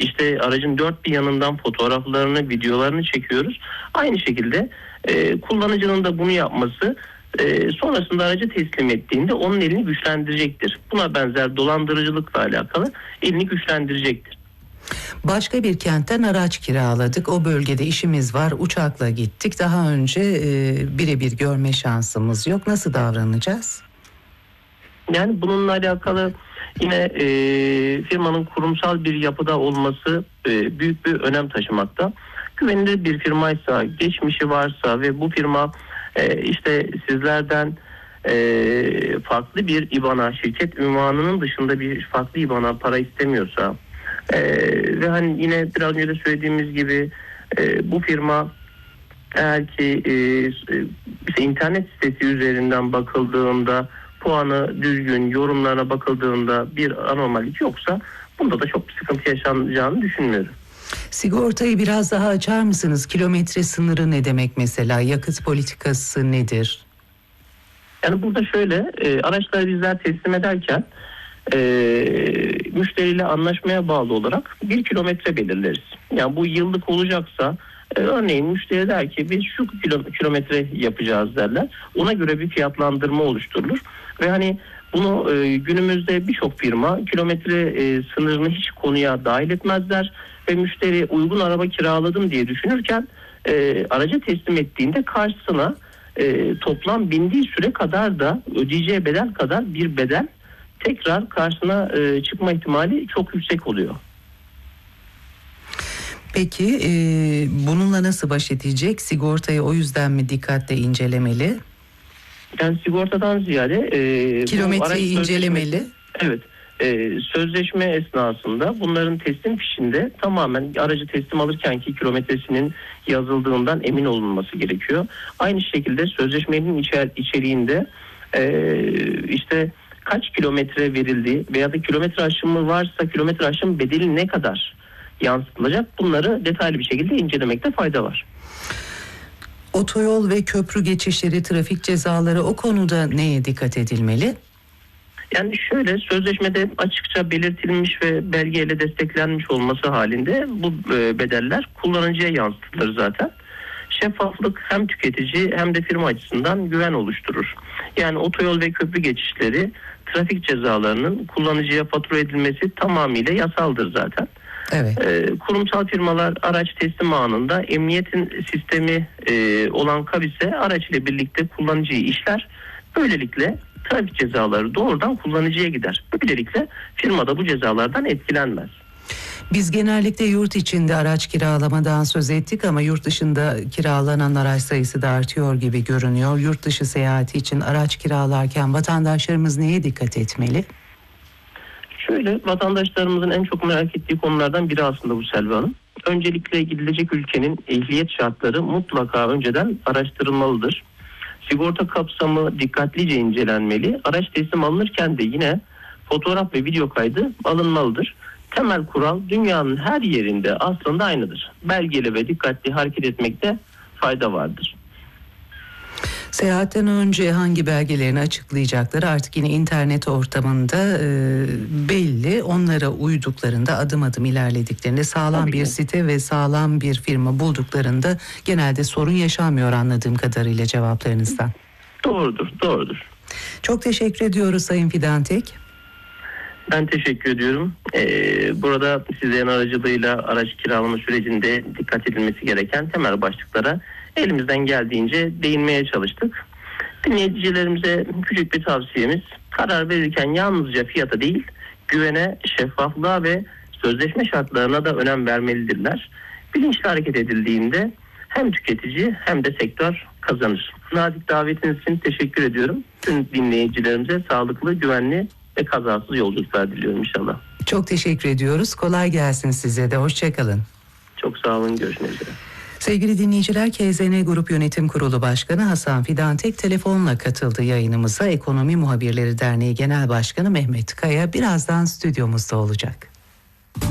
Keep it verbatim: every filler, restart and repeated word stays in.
İşte aracın dört bir yanından fotoğraflarını, videolarını çekiyoruz. Aynı şekilde e, kullanıcının da bunu yapması e, sonrasında aracı teslim ettiğinde onun elini güçlendirecektir. Buna benzer dolandırıcılıkla alakalı elini güçlendirecektir. Başka bir kentten araç kiraladık. O bölgede işimiz var. Uçakla gittik. Daha önce e, birebir görme şansımız yok. Nasıl davranacağız? Yani bununla alakalı yine e, firmanın kurumsal bir yapıda olması e, büyük bir önem taşımakta. Güvenilir bir firmaysa, geçmişi varsa ve bu firma e, işte sizlerden e, farklı bir İBAN'a, şirket ünvanının dışında bir farklı İBAN'a para istemiyorsa e, ve hani yine biraz önce de söylediğimiz gibi e, bu firma eğer ki e, işte internet sitesi üzerinden bakıldığında puanı düzgün, yorumlarına bakıldığında bir anormallik yoksa bunda da çok bir sıkıntı yaşanacağını düşünmüyorum. Sigortayı biraz daha açar mısınız? Kilometre sınırı ne demek mesela? Yakıt politikası nedir? Yani burada şöyle, e, araçları bizler teslim ederken e, müşteriyle anlaşmaya bağlı olarak bir kilometre belirleriz. Yani bu yıllık olacaksa e, örneğin müşteri der ki biz şu kilo, kilometre yapacağız derler. Ona göre bir fiyatlandırma oluşturulur. Ve hani bunu e, günümüzde birçok firma kilometre e, sınırını hiç konuya dahil etmezler. Ve müşteri uygun araba kiraladım diye düşünürken e, aracı teslim ettiğinde karşısına e, toplam bindiği süre kadar da ödeyeceği bedel kadar bir bedel tekrar karşısına e, çıkma ihtimali çok yüksek oluyor. Peki e, bununla nasıl baş edecek? Sigortayı o yüzden mi dikkatle incelemeli? Yani sigortadan ziyade e, kilometreyi incelemeli. Evet. E, sözleşme esnasında bunların teslim fişinde tamamen aracı teslim alırken ki kilometresinin yazıldığından emin olunması gerekiyor. Aynı şekilde sözleşmenin içer, içeriğinde e, işte kaç kilometre verildiği veya da kilometre aşımı varsa kilometre aşım bedeli ne kadar yansıtılacak, bunları detaylı bir şekilde incelemekte fayda var. Otoyol ve köprü geçişleri, trafik cezaları, o konuda neye dikkat edilmeli? Yani şöyle, sözleşmede açıkça belirtilmiş ve belgeyle desteklenmiş olması halinde bu bedeller kullanıcıya yansıtılır zaten. Şeffaflık hem tüketici hem de firma açısından güven oluşturur. Yani otoyol ve köprü geçişleri, trafik cezalarının kullanıcıya fatura edilmesi tamamıyla yasaldır zaten. Evet. Ee, kurumsal firmalar araç teslim anında emniyetin sistemi e, olan KABİS'e araç ile birlikte kullanıcıyı işler. Böylelikle trafik cezaları doğrudan kullanıcıya gider. Böylelikle firma da bu cezalardan etkilenmez. Biz genellikle yurt içinde araç kiralamadan söz ettik ama yurt dışında kiralanan araç sayısı da artıyor gibi görünüyor. Yurt dışı seyahati için araç kiralarken vatandaşlarımız neye dikkat etmeli? Şöyle, vatandaşlarımızın en çok merak ettiği konulardan biri aslında bu Selvi Hanım. Öncelikle gidilecek ülkenin ehliyet şartları mutlaka önceden araştırılmalıdır. Sigorta kapsamı dikkatlice incelenmeli. Araç teslim alınırken de yine fotoğraf ve video kaydı alınmalıdır. Temel kural dünyanın her yerinde aslında aynıdır. Belgeli ve dikkatli hareket etmekte fayda vardır. Seyahatten önce hangi belgelerini açıklayacakları artık yine internet ortamında e, belli. Onlara uyduklarında, adım adım ilerlediklerinde, sağlam bir site ve sağlam bir firma bulduklarında genelde sorun yaşanmıyor anladığım kadarıyla cevaplarınızdan. Doğrudur, doğrudur. Çok teşekkür ediyoruz Sayın Fidan Tek. Ben teşekkür ediyorum. Ee, burada sizlerin aracılığıyla araç kiralama sürecinde dikkat edilmesi gereken temel başlıklara elimizden geldiğince değinmeye çalıştık. Dinleyicilerimize küçük bir tavsiyemiz, karar verirken yalnızca fiyata değil, güvene, şeffaflığa ve sözleşme şartlarına da önem vermelidirler. Bilinçli hareket edildiğinde hem tüketici hem de sektör kazanır. Nazik davetiniz için teşekkür ediyorum. Tüm dinleyicilerimize sağlıklı, güvenli ve kazasız yolculuklar diliyorum inşallah. Çok teşekkür ediyoruz. Kolay gelsin size de. Hoşçakalın. Çok sağ olun. Görüşmek üzere. Sevgili dinleyiciler, K Z N Grup Yönetim Kurulu Başkanı Hasan Fidan Tek telefonla katıldı yayınımıza. Ekonomi Muhabirleri Derneği Genel Başkanı Mehmet Kaya birazdan stüdyomuzda olacak.